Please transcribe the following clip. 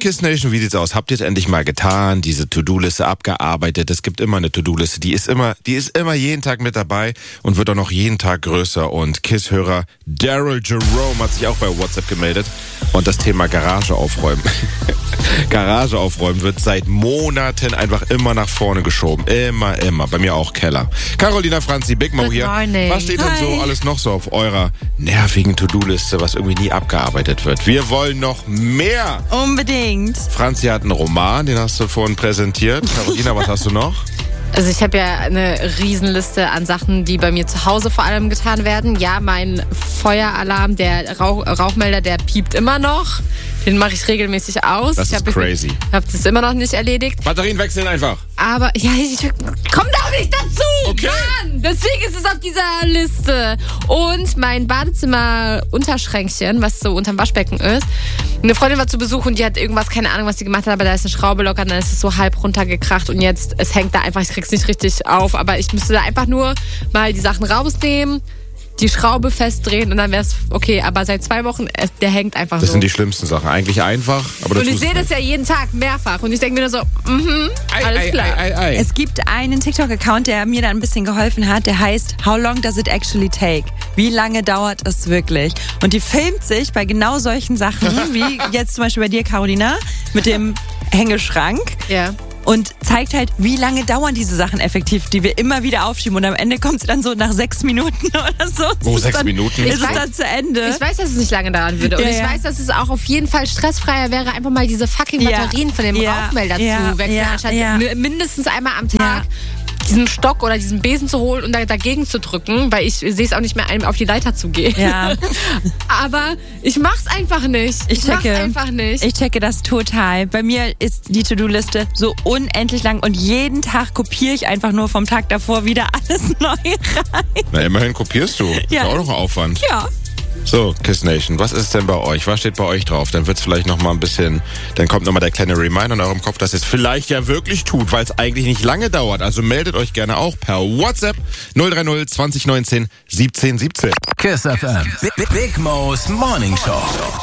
Kiss Nation, wie sieht's aus? Habt ihr es endlich mal getan? Diese To-Do-Liste abgearbeitet? Es gibt immer eine To-Do-Liste, die ist immer jeden Tag mit dabei und wird auch noch jeden Tag größer. Und Kiss-Hörer Daryl Jerome hat sich auch bei WhatsApp gemeldet und das Thema Garage aufräumen. Garage aufräumen wird seit Monaten einfach immer nach vorne geschoben. Immer. Bei mir auch Keller. Carolina Franzi, Big Mo hier. Morning. Was steht denn so alles noch so auf eurer nervigen To-Do-Liste, was irgendwie nie abgearbeitet wird? Wir wollen noch mehr. Unbedingt. Franzi hat einen Roman, den hast du vorhin präsentiert. Carolina, was hast du noch? Also ich habe ja eine Riesenliste an Sachen, die bei mir zu Hause vor allem getan werden. Ja, mein Feueralarm, der Rauchmelder, der piept immer noch. Den mache ich regelmäßig aus. Das ist crazy. Ich habe das immer noch nicht erledigt. Batterien wechseln einfach. Aber ja, ich komme doch nicht dazu. Okay. Mann, deswegen ist es auf dieser Liste. Und mein Badezimmer-Unterschränkchen, was so unterm Waschbecken ist. Eine Freundin war zu Besuch und die hat irgendwas, keine Ahnung, was sie gemacht hat, aber da ist eine Schraube locker, dann ist es so halb runtergekracht und jetzt, es hängt da einfach, ich krieg's nicht richtig auf, aber ich müsste da einfach nur mal die Sachen rausnehmen, die Schraube festdrehen und dann wäre es okay. Aber seit 2 Wochen, der hängt einfach so. Das sind die schlimmsten Sachen. Eigentlich einfach, aber und ich sehe das ja jeden Tag mehrfach und ich denke mir nur so, alles klar. Es gibt einen TikTok-Account, der mir da ein bisschen geholfen hat, der heißt How long does it actually take? Wie lange dauert es wirklich? Und die filmt sich bei genau solchen Sachen, wie jetzt zum Beispiel bei dir, Carolina, mit dem Hängeschrank. Ja. Und zeigt halt, wie lange dauern diese Sachen effektiv, die wir immer wieder aufschieben. Und am Ende kommt sie dann so nach 6 Minuten oder so. Oh, 6 Minuten? Ist es dann zu Ende? Ich weiß, dass es nicht lange dauern würde. Und ich weiß, dass es auch auf jeden Fall stressfreier wäre, einfach mal diese fucking Batterien von dem Rauchmelder zu wechseln, anstatt mindestens einmal am Tag diesen Stock oder diesen Besen zu holen und dagegen zu drücken, weil ich sehe es auch nicht mehr ein, auf die Leiter zu gehen. Ja. Aber ich mach's einfach nicht. Ich checke das total. Bei mir ist die To-Do-Liste so unendlich lang und jeden Tag kopiere ich einfach nur vom Tag davor wieder alles neu rein. Na, immerhin kopierst du. Ja. Ist auch noch ein Aufwand. Ja. So, Kiss Nation, was ist denn bei euch? Was steht bei euch drauf? Dann wird's vielleicht noch mal ein bisschen, dann kommt noch mal der kleine Reminder in eurem Kopf, dass ihr es vielleicht ja wirklich tut, weil es eigentlich nicht lange dauert. Also meldet euch gerne auch per WhatsApp 030 2019 17 17. Kiss FM. Big Mo's Morning Show.